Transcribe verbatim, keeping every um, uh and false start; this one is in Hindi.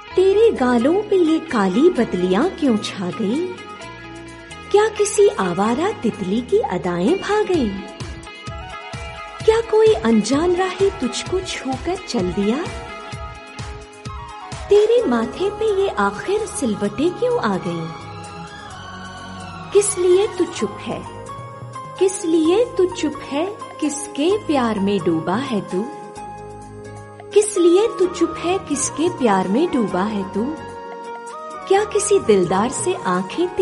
तेरे गालों पे ये काली बदलियां क्यों छा गई? क्या किसी आवारा तितली की अदाएं भा गई? क्या कोई अनजान राही तुझको छूकर चल दिया? तेरे माथे पे ये आखिर सिलवटें क्यों आ गई? किस लिए तू चुप है? किस लिए तू चुप है? किसके प्यार में डूबा है तू? किस लिए तू चुप है? किसके प्यार में डूबा है तू? क्या किसी दिलदार से आंखें